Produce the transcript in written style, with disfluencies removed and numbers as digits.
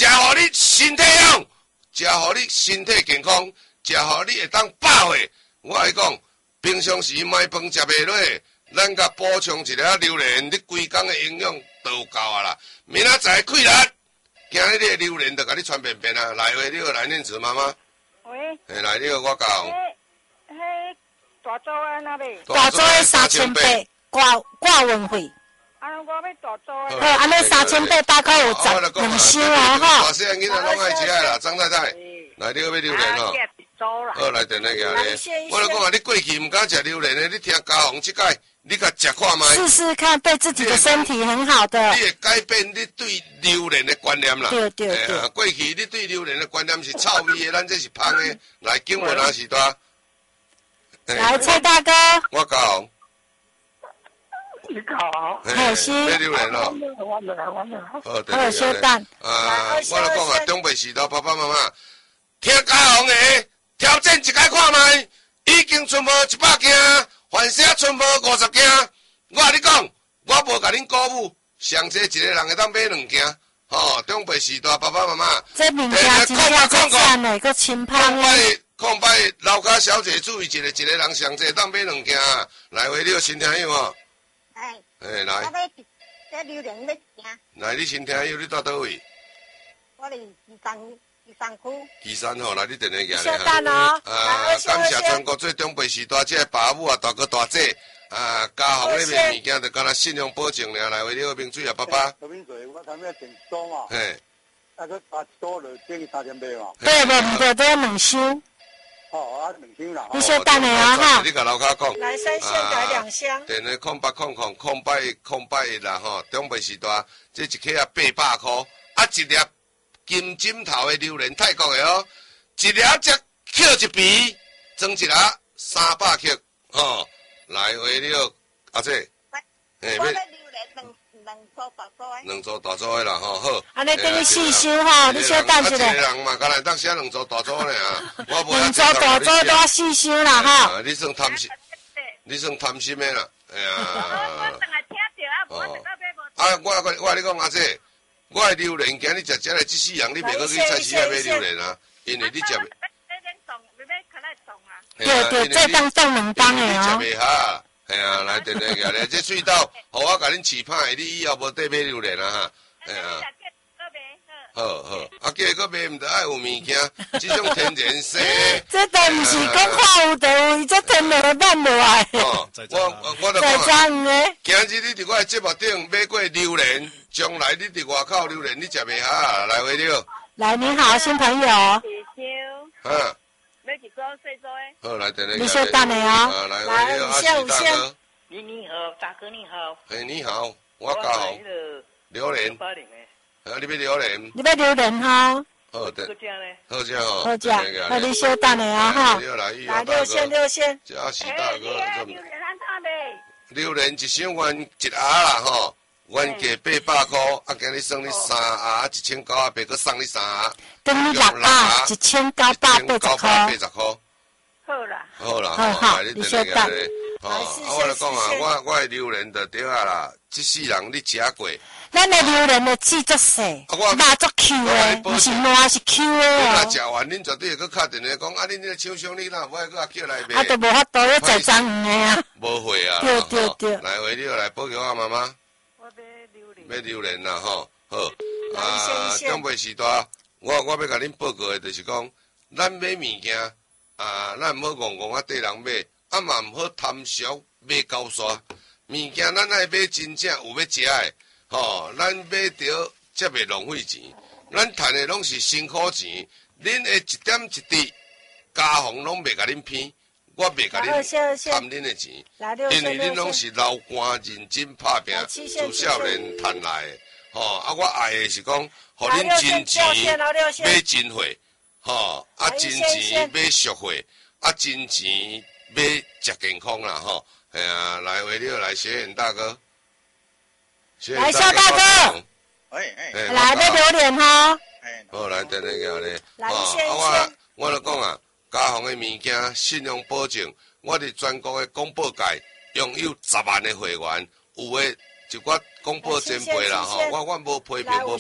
食互你身体勇，食互你身体健康，食互你会当饱的。我来讲，平常时买饭食袂落，咱甲补充一下榴莲，你规工的营养都有够啊啦。明仔载开力，今日你的榴莲就甲你传遍遍啊！来话你好，来念词妈妈。 喂。 来你好，我教。 迄大组的那边。 大组的3800挂运费。 我要大组的。 好，安尼3800块有2箱啊吼。 大细囡仔拢爱食的啦，张太太。来，你要榴莲吼。好，来电来个咧。我来讲啊，你过去唔敢食榴莲的，你听嘉宏即届，你甲食看卖。 试试看，对自己的身体很好的。 你会改变你对榴莲的观念啦。 对。 过去你对榴莲的观念是臭味的，咱这是芳的。来，景文啊时代。 来，蔡大哥。 我教。 你好。 好是。 买榴莲咯。 好， 还有小蛋。 我来讲啊，长辈时代爸爸妈妈。听嘉宏的挑战一摆看卖，已经存无100件，反正存无50件。我甲你讲，我无甲恁鼓舞，上济一个人会当买2件。吼，长辈时代爸爸妈妈。 这物件真正真赞的，佮清芳的。 空摆楼骹小姐注意一个人上济当买2件。来回你有新听友哦。来。 这榴莲要行。 来，你新听友，你住倒位？ 我伫岐山区。 岐山吼，来你电话举咧。 小蛋哦。 感谢全国最长辈时代这爸母啊，大哥大姐嘉宏咧卖物件，就敢若信用保证尔。来，为你好冰水啊，爸爸。 好冰水，我头先订租嘛。 嘿。 啊，佮把租就订3000嘛。 对，唔对，都要2箱。 哦，2箱啦。 你小蛋的啊哈。 你甲楼骹讲。 来3箱改2箱。 电话0800啦吼，长辈时代这一克啊800块，啊一粒。金针头的榴莲，泰国的哦，一粒才克一皮，装一粒300克，吼，来回了阿姐， 我要榴莲 2组大组的啦，吼好。 安尼等于4箱吼，你小等一下。 一个人嘛，敢来当写2组大组呢啊，我无。 2组大组都要4箱啦哈。 你算贪心的啦，哎呀。 我等下听着啊， 我跟你讲阿姐。我的榴莲，今日食的这4样，你袂搁去菜市场买榴莲啊？因为你食。 对，这当种2当的哦。 你食袂下，系啊，来电来个咧，这隧道，互我甲恁饲歹，你以后无得买榴莲啊哈，系啊。好，啊，叫个买唔得爱有物件，这种天然生。 这都唔是讲看有就有，这天然的慢落来。 我在装的。 今日你伫我的节目顶买过榴莲，将来你伫外口榴莲你食袂下，来回了。 来，你好，新朋友。 啊。 要几桌4桌的？ 好，来等你。 你小等的哦。 来5箱。 你好，大哥你好。 你好，我嘉宏。榴莲。你要榴莲？ 你要榴莲哈？ 好的。好食吼。 好食，那你小等的啊哈。来6箱。 这徐大哥。榴莲1箱原1盒啦吼，原价800块，啊，今日送你3盒，1980，搁送你3盒。 等你6盒，1980 块。好啦， 好，你小等。 我来讲啊，我的榴莲就对啊啦，这4人你食过。 咱的榴莲的籽足细，肉足 Q 的，不是烂是 Q 的哦。 你食完，恁绝对会去敲电话讲，啊，恁这个厂商你哪不爱去叫来买？ 啊，都无法度要在张鱼的啊。 无会啊。 对。 来回你来报给我妈妈。 我买榴莲啦吼，好。长辈时代，我要甲恁报告的就是讲，咱买物件咱唔好戆戆啊，缀人买，啊嘛唔好贪俗买高刷。物件咱爱买真正有要食的。吼，咱买着才袂浪费钱，咱赚的拢是辛苦钱，恁的一点一滴，嘉宏拢袂甲恁骗，我袂甲恁贪恁的钱，因为恁拢是流汗认真拍拼，自少年赚来的。吼，啊，我爱的是讲，互恁真钱买真货，吼，啊，真钱买俗货，啊，真钱买食健康啦，吼，系啊，来为了来学员大哥。 来，肖大哥，来买榴莲哈。 好，来等那个咧。 来， 我讲啊，嘉宏的物件信用保证，我伫全国的广播界拥有10万的会员，有的就我广播前辈啦吼，我无批评无。